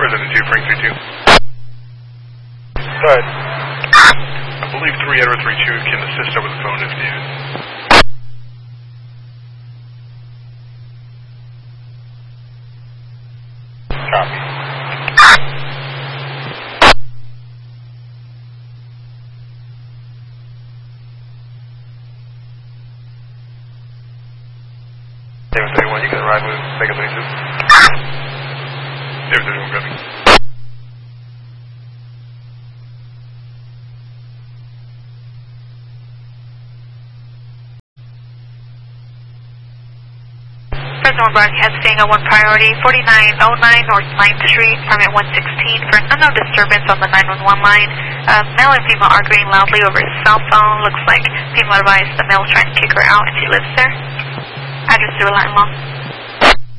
Resident 2, Frank 32. Alright. I believe 3 Edward 32 can assist over the phone if needed. Copy. David 31, you can ride with Vega 32. David 31, Gravy. Fresno broadcasting on 1 priority, 4909 North 9th Street, permit 116 for an unknown disturbance on the 911 line. Male and female arguing loudly over his cell phone. Looks like female advised the male trying to kick her out and she lives there. Address to a line long.